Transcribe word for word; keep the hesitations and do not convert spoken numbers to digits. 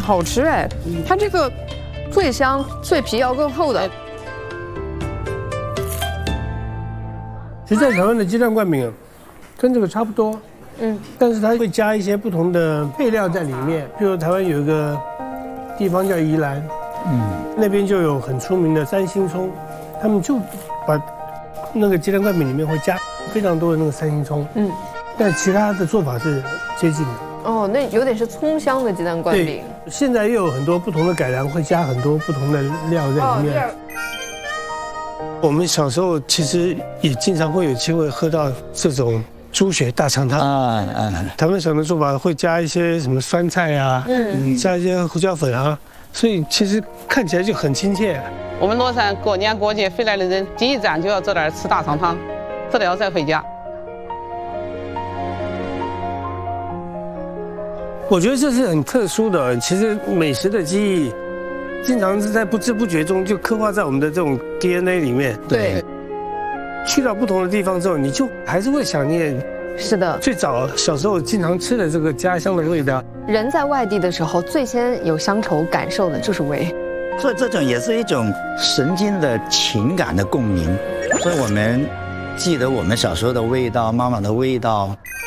好吃哎，它这个脆香，脆皮要更厚的。 其实，在台湾的鸡蛋灌饼，跟这个差不多，嗯，但是它会加一些不同的配料在里面。比如台湾有一个地方叫宜兰，嗯，那边就有很出名的三星葱，他们就把那个鸡蛋灌饼里面会加非常多的那个三星葱，嗯，但其他的做法是接近的。 哦，那有点是葱香的鸡蛋灌饼。 现在又有很多不同的改良，会加很多不同的料在里面。哦，我们小时候其实也经常会有机会喝到这种猪血大肠汤啊啊！台湾省的做法会加一些什么酸菜啊，嗯，加一些胡椒粉啊，所以其实看起来就很亲切。 我们乐山过年过节回来的人，第一站就要坐这儿吃大肠汤，吃了再回家。 我觉得这是很特殊的，其实美食的记忆。经常是在不知不觉中就刻画在我们的这种 D N A 里面。对，去到不同的地方之后，你就还是会想念。 是的， 最早小时候经常吃的这个家乡的味道。 人在外地的时候，最先有乡愁感受的就是味。 所以这种也是一种神经的情感的共鸣。所以我们记得我们小时候的味道，妈妈的味道，